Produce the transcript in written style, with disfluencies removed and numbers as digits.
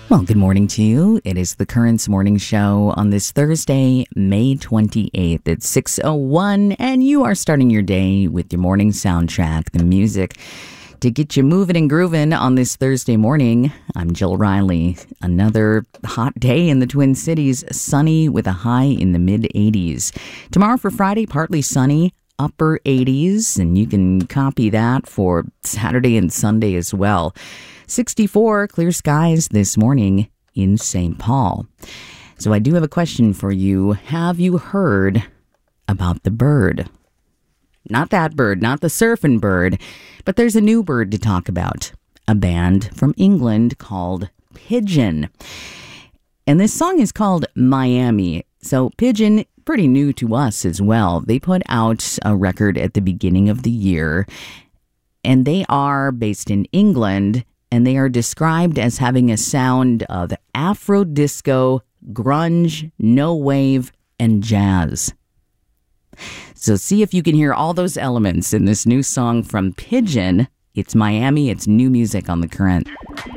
Well, good morning to you. It is the Currents Morning Show on this Thursday, May 28th at 6:01, and you are starting your day with your morning soundtrack, the music to get you moving and grooving on this Thursday morning. I'm Jill Riley. Another hot day in the Twin Cities, sunny with a high in the mid-80s. Tomorrow for Friday, partly sunny, upper 80s, and you can copy that for Saturday and Sunday as well. 64 clear skies this morning in St. Paul. So I do have a question for you. Have you heard about the bird? Not that bird, not the surfing bird, but there's a new bird to talk about. A band from England called Pigeon. And this song is called Miami. So Pigeon, pretty new to us as well. They put out a record at the beginning of the year, and they are based in England, and they are described as having a sound of Afro disco, grunge, no wave, and jazz. So see if you can hear all those elements in this new song from Pigeon. It's Miami, it's new music on The Current.